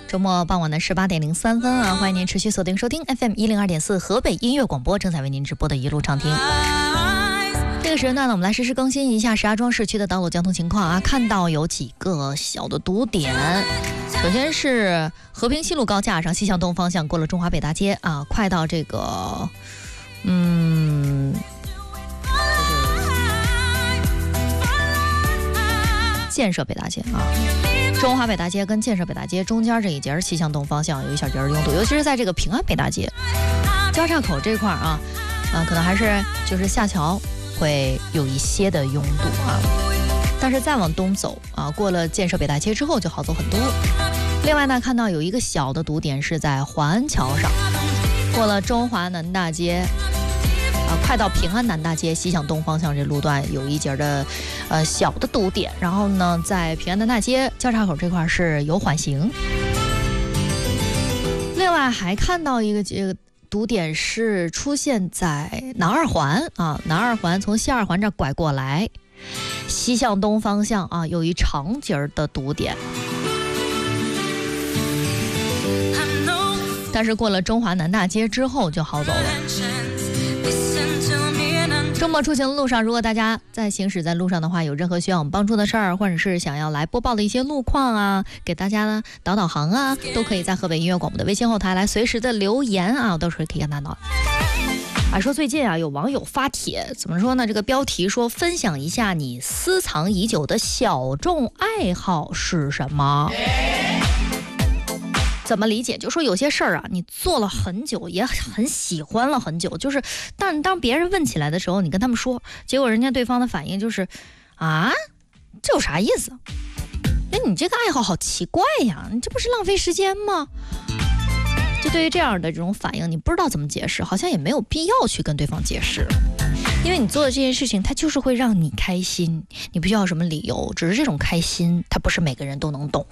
周末傍晚的18:03啊，欢迎您持续锁定收听 FM 102.4河北音乐广播，正在为您直播的一路畅听。这个时间段呢，我们来实时更新一下石家庄市区的道路交通情况啊。看到有几个小的堵点，首先是和平西路高架上西向东方向过了中华北大街啊，快到这个建设北大街啊，中华北大街跟建设北大街中间这一节西向东方向有一小节拥堵，尤其是在这个平安北大街交叉口这块啊，可能还是就是下桥会有一些的拥堵啊，但是再往东走啊，过了建设北大街之后就好走很多。另外呢，看到有一个小的堵点是在华安桥上，过了中华南大街快到平安南大街西向东方向这路段有一节的小的堵点，然后呢，在平安南大街交叉口这块是有缓行。另外还看到一个这个堵点是出现在南二环啊，南二环从西二环这拐过来，西向东方向啊有一长节的堵点。但是过了中华南大街之后就好走了。周末出行的路上，如果大家在行驶在路上的话，有任何需要我们帮助的事儿，或者是想要来播报的一些路况啊，给大家呢导航啊，都可以在河北音乐广播的微信后台来随时的留言啊，都是可以看到。说最近啊，有网友发帖，怎么说呢？这个标题说分享一下你私藏已久的小众爱好是什么？怎么理解？就说有些事儿啊，你做了很久，也很喜欢了很久，就是，但当别人问起来的时候，你跟他们说，结果人家对方的反应就是啊，这有啥意思？你这个爱好好奇怪呀，你这不是浪费时间吗？就对于这样的这种反应，你不知道怎么解释，好像也没有必要去跟对方解释，因为你做的这件事情，它就是会让你开心，你不需要什么理由，只是这种开心，它不是每个人都能懂。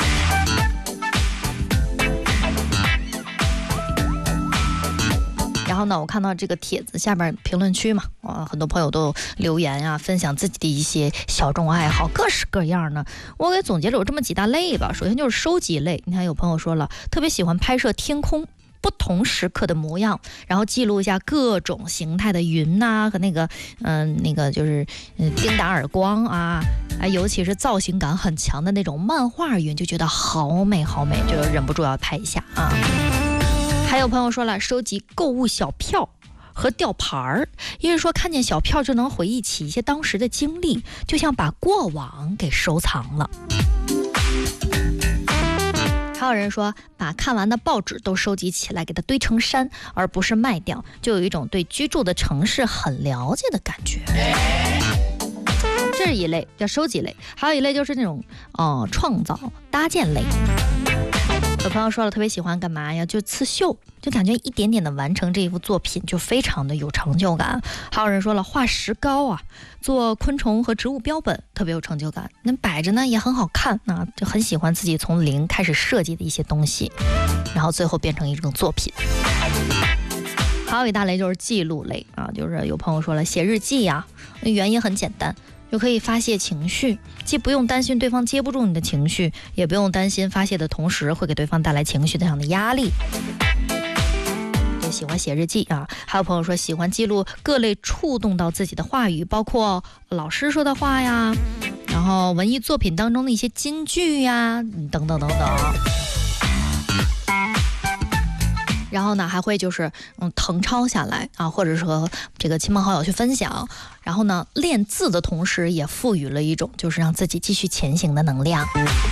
然后呢，我看到这个帖子下边评论区嘛，很多朋友都留言啊，分享自己的一些小众爱好，各式各样的。我给总结了有这么几大类吧。首先就是收集类，你看有朋友说了，特别喜欢拍摄天空不同时刻的模样，然后记录一下各种形态的云呐，和那个就是丁达尔光啊，尤其是造型感很强的那种漫画云，就觉得好美好美，就忍不住要拍一下啊。还有朋友说了，收集购物小票和吊牌儿，因为说看见小票就能回忆起一些当时的经历，就像把过往给收藏了。还有人说把看完的报纸都收集起来，给它堆成山，而不是卖掉，就有一种对居住的城市很了解的感觉。这是一类叫收集类，还有一类就是那种创造搭建类。有朋友说了，特别喜欢干嘛呀？就刺绣，就感觉一点点的完成这一幅作品，就非常的有成就感。还有人说了，画石膏啊，做昆虫和植物标本，特别有成就感。那摆着呢也很好看啊，就很喜欢自己从零开始设计的一些东西，然后最后变成一种作品。还有一大类就是记录类啊，就是有朋友说了，写日记呀，原因很简单。就可以发泄情绪，既不用担心对方接不住你的情绪，也不用担心发泄的同时会给对方带来情绪上的压力。就喜欢写日记啊。还有朋友说喜欢记录各类触动到自己的话语，包括老师说的话呀，然后文艺作品当中的一些金句呀，等等等等。然后呢，还会就是誊抄下来啊，或者是和这个亲朋好友去分享。然后呢，练字的同时也赋予了一种就是让自己继续前行的能量。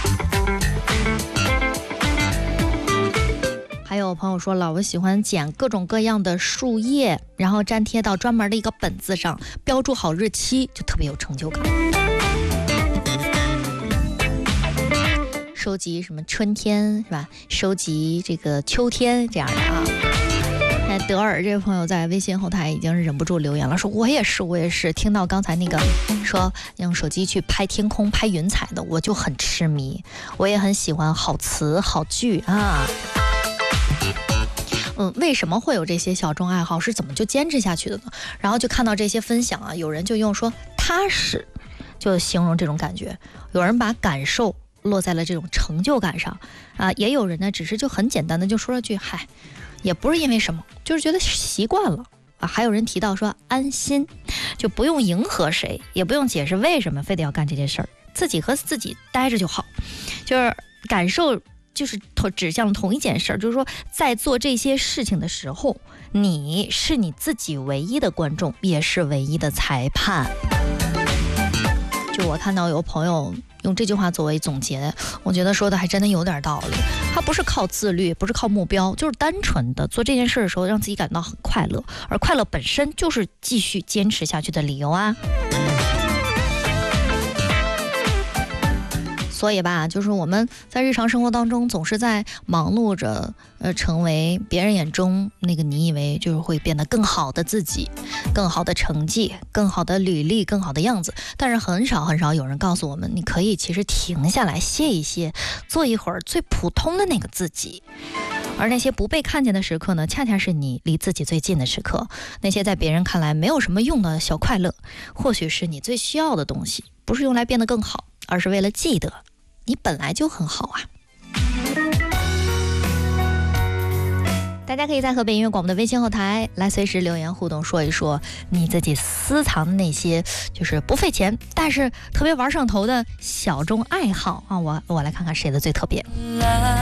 还有朋友说了，我喜欢剪各种各样的树叶，然后粘贴到专门的一个本子上，标注好日期，就特别有成就感。收集什么春天是吧？收集这个秋天这样的啊。德尔这位朋友在微信后台已经忍不住留言了，说我也是听到刚才那个说用手机去拍天空拍云彩的，我就很痴迷，我也很喜欢好词好句啊。为什么会有这些小众爱好，是怎么就坚持下去的呢？然后就看到这些分享啊，有人就用说踏实就形容这种感觉，有人把感受落在了这种成就感上啊。也有人呢，只是就很简单的就说了句嗨，也不是因为什么，就是觉得习惯了啊。还有人提到说安心，就不用迎合谁，也不用解释为什么非得要干这件事儿，自己和自己待着就好，就是感受就是指向同一件事儿，就是说在做这些事情的时候，你是你自己唯一的观众，也是唯一的裁判。就我看到有朋友用这句话作为总结，我觉得说的还真的有点道理。他不是靠自律，不是靠目标，就是单纯的做这件事的时候让自己感到很快乐，而快乐本身就是继续坚持下去的理由啊。所以吧，就是我们在日常生活当中总是在忙碌着，成为别人眼中那个你以为就是会变得更好的自己，更好的成绩，更好的履历，更好的样子。但是很少有人告诉我们，你可以其实停下来歇一歇，做一会儿最普通的那个自己。而那些不被看见的时刻呢，恰恰是你离自己最近的时刻。那些在别人看来没有什么用的小快乐，或许是你最需要的东西，不是用来变得更好，而是为了记得你本来就很好啊。大家可以在河北音乐广播的微信后台来随时留言互动，说一说你自己私藏的那些就是不费钱但是特别玩上头的小众爱好啊，我来看看谁的最特别。